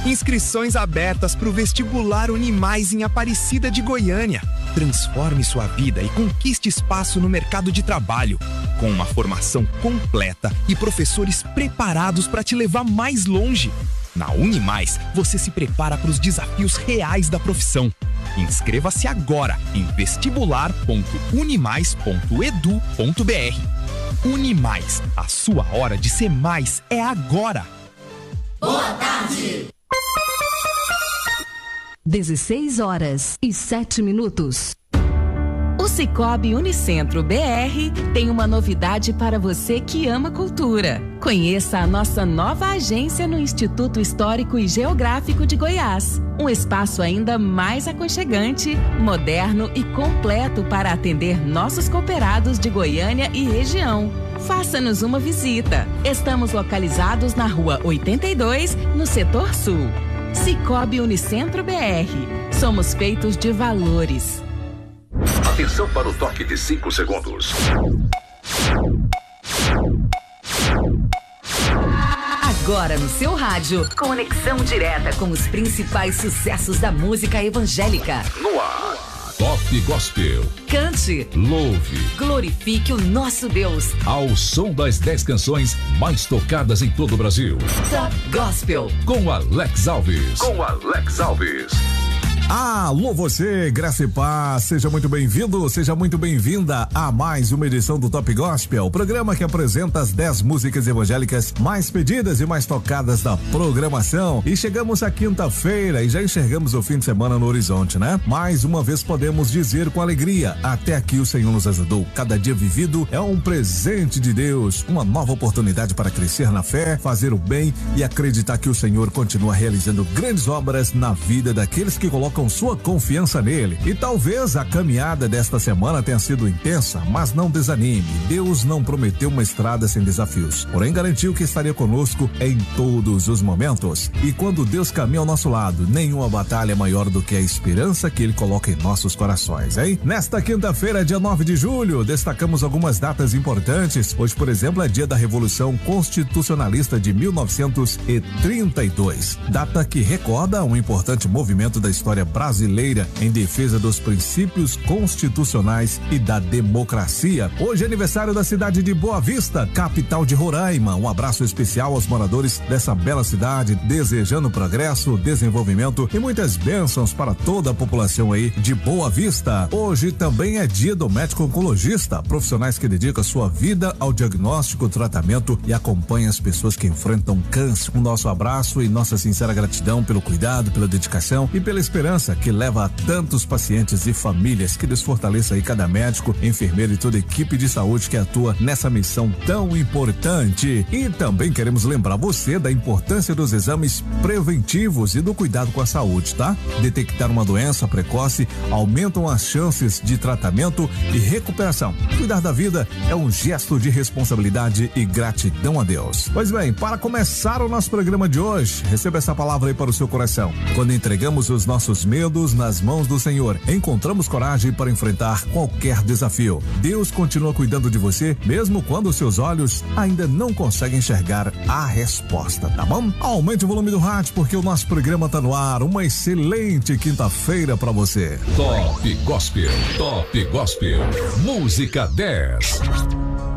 Inscrições abertas para o vestibular Unimais em Aparecida de Goiânia. Transforme sua vida e conquiste espaço no mercado de trabalho. Com uma formação completa e professores preparados para te levar mais longe. Na Unimais, você se prepara para os desafios reais da profissão. Inscreva-se agora em vestibular.unimais.edu.br. Unimais, a sua hora de ser mais é agora. Boa tarde! 16h07. O Sicoob Unicentro BR tem uma novidade para você que ama cultura. Conheça a nossa nova agência no Instituto Histórico e Geográfico de Goiás. Um espaço ainda mais aconchegante, moderno e completo para atender nossos cooperados de Goiânia e região. Faça-nos uma visita. Estamos localizados na Rua 82, no Setor Sul. Sicoob Unicentro BR. Somos feitos de valores. Atenção para o toque de 5 segundos. Agora no seu rádio, conexão direta com os principais sucessos da música evangélica. No ar, Top Gospel. Cante, louve, glorifique o nosso Deus. Ao som das 10 canções mais tocadas em todo o Brasil. Top Gospel. Com Alex Alves. Alô você, graça e paz, seja muito bem-vindo, seja muito bem-vinda a mais uma edição do Top Gospel, programa que apresenta as 10 músicas evangélicas mais pedidas e mais tocadas da programação. E chegamos à quinta-feira e já enxergamos o fim de semana no horizonte, né? Mais uma vez podemos dizer com alegria, até aqui o Senhor nos ajudou. Cada dia vivido é um presente de Deus, uma nova oportunidade para crescer na fé, fazer o bem e acreditar que o Senhor continua realizando grandes obras na vida daqueles que colocam sua confiança nele. E talvez a caminhada desta semana tenha sido intensa, mas não desanime. Deus não prometeu uma estrada sem desafios, porém garantiu que estaria conosco em todos os momentos. E quando Deus caminha ao nosso lado, nenhuma batalha é maior do que a esperança que ele coloca em nossos corações, hein? Nesta quinta-feira, dia 9 de julho, destacamos algumas datas importantes. Hoje, por exemplo, é dia da Revolução Constitucionalista de 1932, data que recorda um importante movimento da história brasileira em defesa dos princípios constitucionais e da democracia. Hoje é aniversário da cidade de Boa Vista, capital de Roraima. Um abraço especial aos moradores dessa bela cidade, desejando progresso, desenvolvimento e muitas bênçãos para toda a população aí de Boa Vista. Hoje também é dia do médico oncologista, profissionais que dedicam sua vida ao diagnóstico, tratamento e acompanham as pessoas que enfrentam câncer. O nosso abraço e nossa sincera gratidão pelo cuidado, pela dedicação e pela esperança que leva a tantos pacientes e famílias. Que Deus fortaleça aí cada médico, enfermeiro e toda a equipe de saúde que atua nessa missão tão importante. E também queremos lembrar você da importância dos exames preventivos e do cuidado com a saúde, tá? Detectar uma doença precoce aumentam as chances de tratamento e recuperação. Cuidar da vida é um gesto de responsabilidade e gratidão a Deus. Pois bem, para começar o nosso programa de hoje, receba essa palavra aí para o seu coração. Quando entregamos os nossos medos nas mãos do Senhor, encontramos coragem para enfrentar qualquer desafio. Deus continua cuidando de você, mesmo quando os seus olhos ainda não conseguem enxergar a resposta, tá bom? Aumente o volume do rádio porque o nosso programa tá no ar. Uma excelente quinta-feira para você. Top Gospel, Top Gospel, música 10.